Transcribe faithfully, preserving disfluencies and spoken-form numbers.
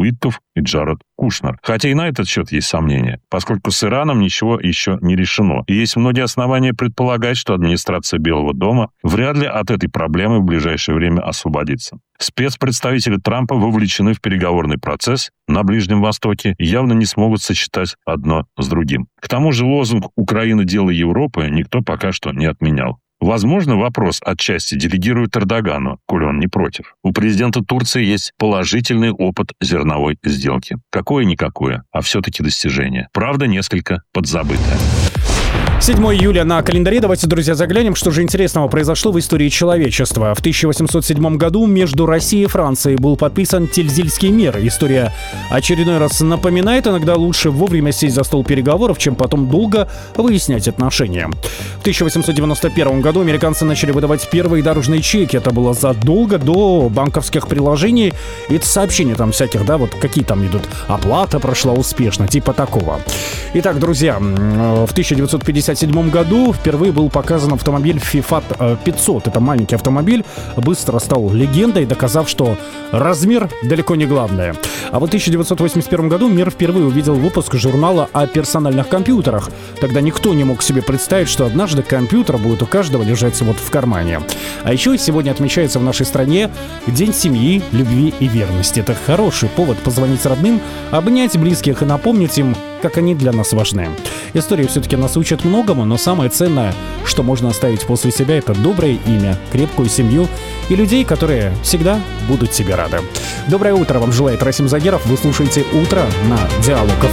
Уитков и Джаред Кушнер. Хотя и на этот счет есть сомнения, поскольку с Ираном ничего еще не решено. И есть многие основания предполагать, что администрация Белого дома вряд ли от этой проблемы в ближайшее время освободится. Спецпредставители Трампа вовлечены в переговорный процесс на Ближнем Востоке и явно не смогут сочетать одно с другим. К тому же лозунг «Украина – дело Европы» никто пока что не отменял. Возможно, вопрос отчасти делегируют Эрдогану, коль он не против. У президента Турции есть положительный опыт зерновой сделки. Какое-никакое, а все-таки достижение. Правда, несколько подзабытое. седьмое июля на календаре. Давайте, друзья, заглянем, что же интересного произошло в истории человечества. В тысяча восемьсот седьмом году между Россией и Францией был подписан Тильзитский мир. История очередной раз напоминает, иногда лучше вовремя сесть за стол переговоров, чем потом долго выяснять отношения. В тысяча восемьсот девяносто первом году американцы начали выдавать первые дорожные чеки. Это было задолго до банковских приложений и сообщений там всяких, да, вот какие там идут. Оплата прошла успешно, типа такого. Итак, друзья, в тысяча девятьсот пятьдесят седьмом году впервые был показан автомобиль Fiat пятьсот. Это маленький автомобиль, быстро стал легендой, доказав, что размер далеко не главное. А вот в тысяча девятьсот восемьдесят первом году мир впервые увидел выпуск журнала о персональных компьютерах. Тогда никто не мог себе представить, что однажды компьютер будет у каждого лежать вот в кармане. А еще сегодня отмечается в нашей стране День семьи, любви и верности. Это хороший повод позвонить родным, обнять близких и напомнить им, как они для нас важны. История все-таки нас учит многому, но самое ценное, что можно оставить после себя, это доброе имя, крепкую семью и людей, которые всегда будут тебе рады. Доброе утро вам желает Расим Загеров. Вы слушаете «Утро» на Диалог эф